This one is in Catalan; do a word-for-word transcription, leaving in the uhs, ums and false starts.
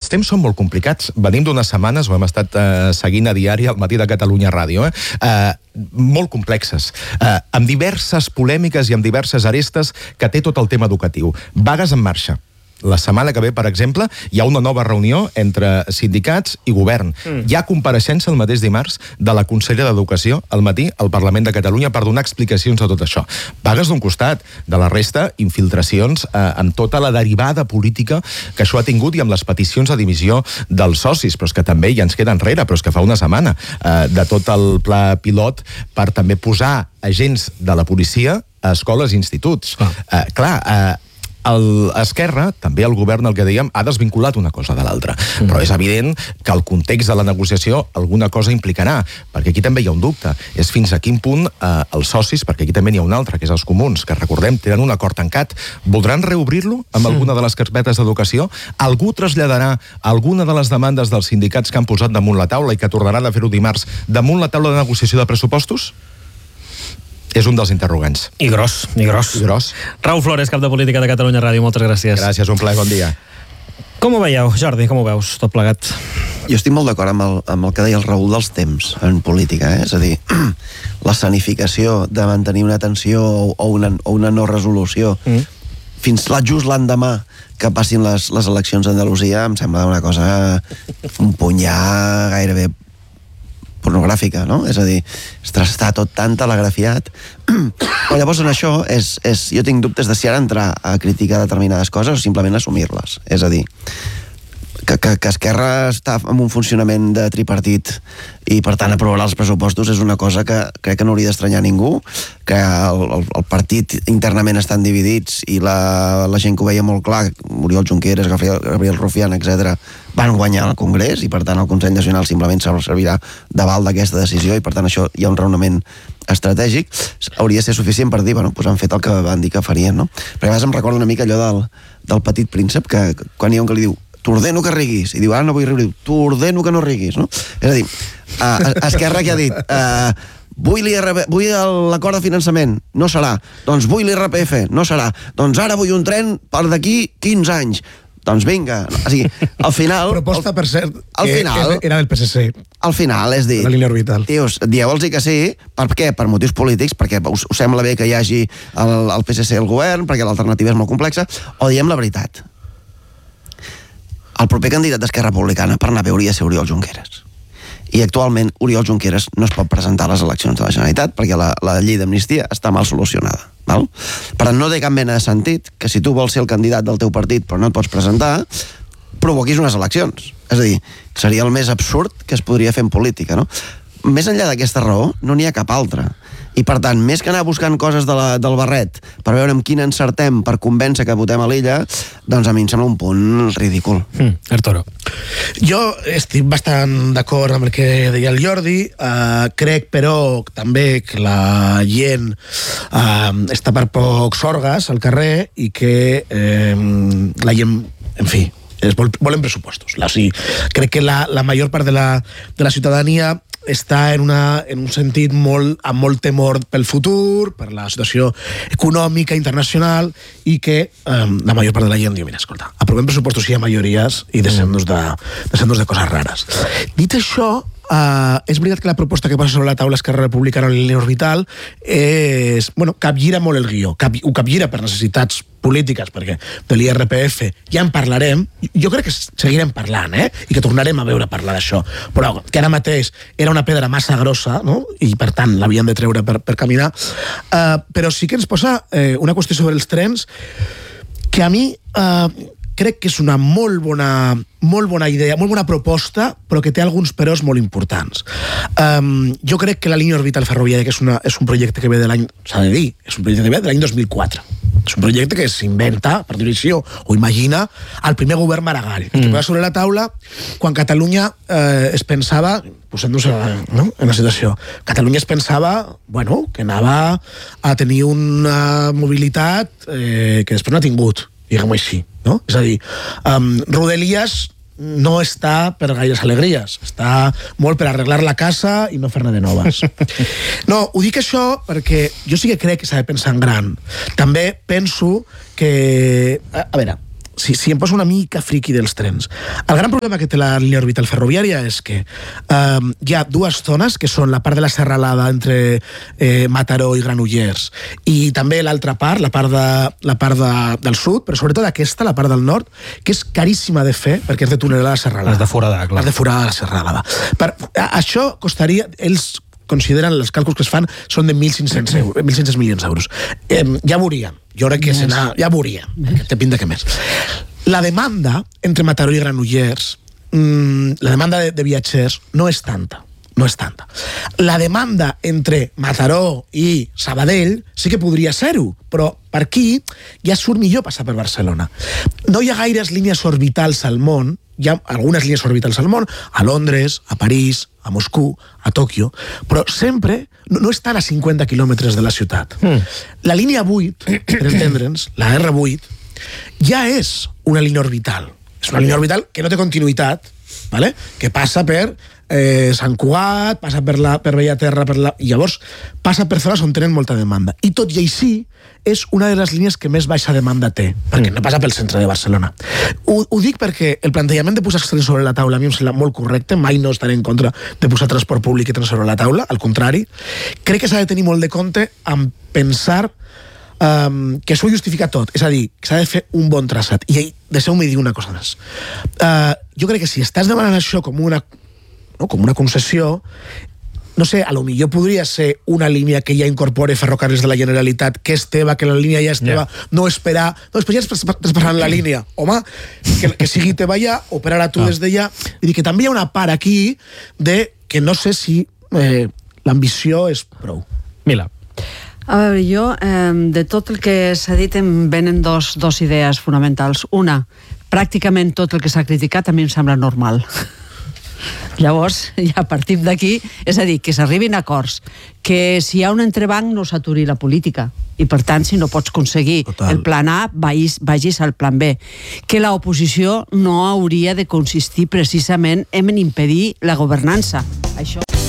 els temps són molt complicats. Venim d'unes setmanes, ho hem estat eh, seguint a diari al Matí de Catalunya Ràdio, eh? Eh, molt complexes, eh, amb diverses polèmiques i amb diverses arestes que té tot el tema educatiu. Vagues en marxa. La setmana que ve, per exemple, hi ha una nova reunió entre sindicats i govern. Mm. Hi ha compareixença el mateix dimarts de la consellera d'Educació al matí al Parlament de Catalunya per donar explicacions a tot això. Vagues d'un costat, de la resta, infiltracions eh, amb tota la derivada política que això ha tingut i amb les peticions de dimissió dels socis, però és que també ja ens queda enrere, però és que fa una setmana, eh, de tot el pla pilot per també posar agents de la policia a escoles i instituts. Ah. Eh, clar, eh, El Esquerra, també el govern, el que dèiem, ha desvinculat una cosa de l'altra. Mm. Però és evident que el context de la negociació alguna cosa implicarà, perquè aquí també hi ha un dubte. És fins a quin punt eh, els socis, perquè aquí també n'hi ha un altre, que és els comuns, que recordem, tenen un acord tancat, voldran reobrir-lo amb mm. alguna de les carpetes d'educació? Algú traslladarà alguna de les demandes dels sindicats que han posat damunt la taula i que tornaran a fer-ho dimarts damunt la taula de negociació de pressupostos? És un dels interrogants. I gros, i gros. I gros. Raül Flores, cap de Política de Catalunya Ràdio, moltes gràcies. Gràcies, un plaer, bon dia. Com ho veieu, Jordi? Com ho veus, tot plegat? Jo estic molt d'acord amb, el, amb el que deia el Raül dels temps en política, eh? És a dir, la sanificació de mantenir una tensió o una, o una no resolució mm. fins la, just l'endemà que passin les, les eleccions a Andalusia em sembla una cosa, un puny ja gairebé pornogràfica, no? És a dir, està tot tan telegrafiat. Però llavors en això és, és, jo tinc dubtes de si ara entrar a criticar determinades coses o simplement assumir-les. És a dir, que, que, que Esquerra està en un funcionament de tripartit i per tant aprovarà els pressupostos és una cosa que crec que no hauria d'estranyar ningú, que el, el, el partit internament estan dividits i la, la gent que ho veia molt clar, Oriol Junqueras, Gabriel, Gabriel Rufián, etcètera, van guanyar el Congrés i per tant el Consell Nacional simplement servirà d'aval d'aquesta decisió i per tant això hi ha un raonament estratègic, hauria de ser suficient per dir, bueno, doncs han fet el que van dir que farien, no? Perquè a vegades em recorda una mica allò del, del Petit Príncep, que quan hi ha un que li diu t'ordeno que riguis, i diu, ara no vull riure, t'ordeno que no riguis, no? És a dir, uh, Esquerra que ha dit uh, vull l'acord de finançament, no serà, doncs vull l'I R P F, no serà, doncs ara vull un tren per d'aquí quinze anys, doncs vinga, o sigui, al final... Proposta, per cert, al que final, era del P S C. Al final, és dir... La línia orbital. Tios, dieu-los que sí, per què? Per motius polítics, perquè us, us sembla bé que hi hagi el, el P S C al govern, perquè l'alternativa és molt complexa, o diem la veritat. El proper candidat d'Esquerra Republicana per anar a hauria de ser Oriol Junqueras. I actualment Oriol Junqueras no es pot presentar a les eleccions de la Generalitat perquè la, la llei d'amnistia està mal solucionada. Val? Per tant, no té cap mena de sentit que si tu vols ser el candidat del teu partit però no et pots presentar, provoquis unes eleccions. És a dir, seria el més absurd que es podria fer en política, no? Més enllà d'aquesta raó, no n'hi ha cap altra. I per tant, més que anar buscant coses de la, del barret per veure amb quin encertem per convèncer que votem a l'illa, doncs a mi em sembla un punt ridícul. Mm, Arturo. Jo estic bastant d'acord amb el que deia el Jordi, uh, crec però també que la gent uh, està per pocs orgues al carrer i que eh, la gent, en fi, es vol, volen pressupostos. La, o sigui, crec que la, la major part de la, de la ciutadania està en, una, en un sentit molt, amb molt temor pel futur, per la situació econòmica internacional i que eh, la major part de la gent diu, mira, escolta, aprovem pressupostos si hi ha majories i deixem-nos de, deixem de coses rares. Dit això, Uh, és veritat que la proposta que posa sobre la taula Esquerra Republicana en la línia orbital és, bueno, capgira molt el guió, cap, ho capgira per necessitats polítiques, perquè de l'I R P F ja en parlarem, jo crec que seguirem parlant, eh? I que tornarem a veure parlar d'això, però que ara mateix era una pedra massa grossa, no? I per tant l'havíem de treure per, per caminar, uh, però sí que ens posa eh, una qüestió sobre els trens que a mi uh, crec que és una molt bona, molt bona idea, molt bona proposta, però que té alguns peròs molt importants. Um, jo crec que la línia orbital ferroviària, que és, una, és un projecte que ve de l'any, s'ha de dir, és un projecte que ve de l'any dos mil quatre. És un projecte que s'inventa, per dir-ho així, o, o imagina, el primer govern Maragall, que mm. posa sobre la taula quan Catalunya eh, es pensava, posant-nos no? en la situació, Catalunya es pensava, bueno, que anava a tenir una mobilitat eh, que després no ha tingut, diguem-ho així, no? És a dir, um, Rodalies no està per gaires alegries, està molt per arreglar la casa i no fer-ne de noves. No, ho dic això perquè jo sí que crec que s'ha de pensar en gran. També penso que, a, a veure, si, si em poso una mica friqui dels trens. El gran problema que té la línia orbital ferroviària és que eh, hi ha dues zones, que són la part de la serralada entre eh, Mataró i Granollers, i també l'altra part, la part, de, la part de, del sud, però sobretot aquesta, la part del nord, que és caríssima de fer perquè és de túnel a la serralada. Has de foradar, clar. Has de foradar la serralada. Per, a, això costaria... Ells consideren, els càlculs que es fan són de mil cinc-cents milions d'euros. Eh, ja veuríem. Jo crec que serà, ja veuríem. Té pinta que més. La demanda entre Mataró i Granollers, mmm, la demanda de, de viatgers no és tanta. No és tanta. La demanda entre Mataró i Sabadell sí que podria ser-ho, però per aquí ja surt millor passar per Barcelona. No hi ha gaires línies orbitals al món, hi ha algunes línies orbitals al món, a Londres, a París, a Moscou, a Tòquio, però sempre no, no estan a cinquanta quilòmetres de la ciutat. Mm. La línia vuit, per entendre'ns, la erre vuit, ja és una línia orbital. És una línia orbital que no té continuïtat, ¿vale? Que passa per eh, Sant Cugat, passa per, la, per Bellaterra, per la... i llavors passa per zones on tenen molta demanda. I tot i així, és una de les línies que més baixa demanda té, perquè no passa pel centre de Barcelona. Ho, ho dic perquè el plantejament de posar trens sobre la taula a mi em sembla molt correcte, mai no estaré en contra de posar transport públic i trens sobre la taula, al contrari. Crec que s'ha de tenir molt de compte en pensar um, que això ho justifica tot, és a dir, que s'ha de fer un bon traçat. I deixeu-me dir una cosa més. Uh, jo crec que si estàs demanant això com una, no, com una concessió, no sé, a lo millor podria ser una línia que ja incorpore Ferrocarrils de la Generalitat, que és teva, que la línia ja és teva, yeah. no esperar... No, després ja estàs passant la línia. Home, que, que sigui teva ja, operar a tu ah. des d'allà. Vull dir que també hi ha una part aquí de que no sé si eh, l'ambició és prou. Mila. A veure, jo, eh, de tot el que s'ha dit em venen dos, dos idees fonamentals. Una, pràcticament tot el que s'ha criticat a mi em sembla normal. Llavors, ja partim d'aquí, és a dir, que s'arribin a acords, que si hi ha un entrebanc no s'aturi la política, i per tant, si no pots aconseguir Total. el plan A, vagis, vagis al plan B. Que l'oposició no hauria de consistir precisament en impedir la governança. Això...